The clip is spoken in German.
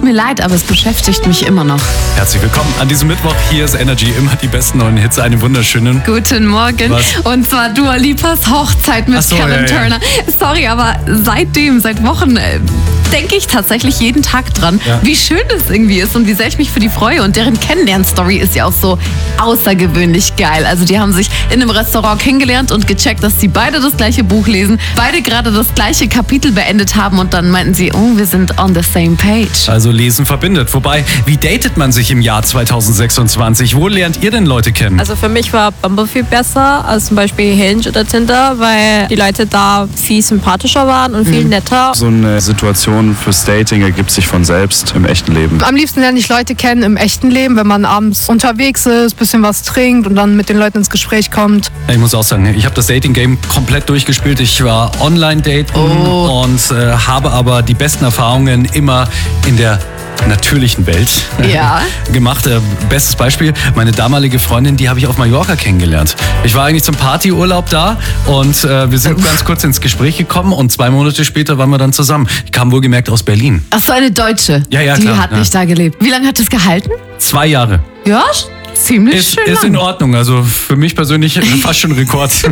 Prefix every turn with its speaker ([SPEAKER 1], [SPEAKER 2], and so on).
[SPEAKER 1] tut mir leid, aber es beschäftigt mich immer noch.
[SPEAKER 2] Herzlich willkommen an diesem Mittwoch. Hier ist Energy, immer die besten neuen Hits. Einen wunderschönen
[SPEAKER 1] Guten Morgen.
[SPEAKER 2] Was?
[SPEAKER 1] Und zwar Dua Lipas Hochzeit mit Kevin Turner. Sorry, aber seit Wochen denke ich tatsächlich jeden Tag dran, wie schön das irgendwie ist und wie sehr ich mich für die freue. Und deren Kennenlernstory ist ja auch so außergewöhnlich geil. Also die haben sich in einem Restaurant kennengelernt und gecheckt, dass sie beide das gleiche Buch lesen, beide gerade das gleiche Kapitel beendet haben und dann meinten sie, oh, wir sind on the same page.
[SPEAKER 2] Also Lesen verbindet. Wobei, wie datet man sich im Jahr 2026? Wo lernt ihr denn Leute kennen?
[SPEAKER 3] Also für mich war Bumble viel besser als zum Beispiel Hinge oder Tinder, weil die Leute da viel sympathischer waren und viel netter.
[SPEAKER 4] So eine Situation fürs Dating ergibt sich von selbst im echten Leben.
[SPEAKER 5] Am liebsten lerne ich Leute kennen im echten Leben, wenn man abends unterwegs ist, bisschen was trinkt und dann mit den Leuten ins Gespräch kommt.
[SPEAKER 2] Ich muss auch sagen, ich habe das Dating-Game komplett durchgespielt. Ich war Online-Daten und habe aber die besten Erfahrungen immer in der natürlichen Welt gemacht. Bestes Beispiel, meine damalige Freundin, die habe ich auf Mallorca kennengelernt. Ich war eigentlich zum Partyurlaub da und wir sind ganz kurz ins Gespräch gekommen und 2 Monate später waren wir dann zusammen. Ich kam wohlgemerkt aus Berlin.
[SPEAKER 1] Ach so, eine Deutsche.
[SPEAKER 2] Ja,
[SPEAKER 1] die
[SPEAKER 2] klar,
[SPEAKER 1] hat nicht da gelebt. Wie lange hat es gehalten?
[SPEAKER 2] 2 Jahre.
[SPEAKER 1] Ja, ziemlich schön
[SPEAKER 2] Ist
[SPEAKER 1] lang.
[SPEAKER 2] in Ordnung. Also für mich persönlich fast schon Rekord.